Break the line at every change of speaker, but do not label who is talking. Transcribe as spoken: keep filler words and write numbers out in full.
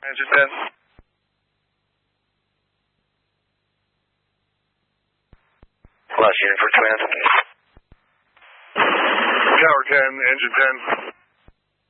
Engine ten.
Last unit for command.
Tower ten, engine ten.